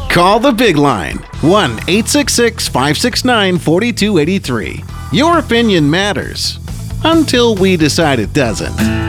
Call the big line 1-866-569-4283. Your opinion matters until we decide it doesn't.